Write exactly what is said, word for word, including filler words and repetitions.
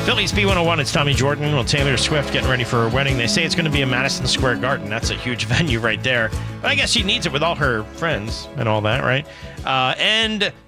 Phillies B one oh one, it's Tommy Jordan. Well, Taylor Swift getting ready for her wedding. They say it's going to be a Madison Square Garden. That's a huge venue right there. But I guess she needs it with all her friends and all that, right? Uh, and